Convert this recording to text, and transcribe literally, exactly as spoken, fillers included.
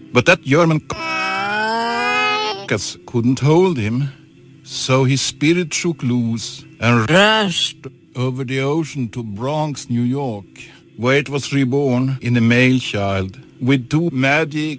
But that German c***as couldn't hold him, so his spirit shook loose and rushed over the ocean to Bronx, New York, where it was reborn in a male child with two magic